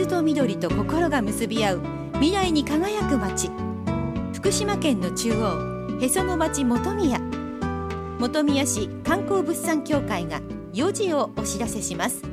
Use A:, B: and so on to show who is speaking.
A: 水と緑と心が結び合う未来に輝く街、福島県の中央、へその町本宮市観光物産協会が4時をお知らせします。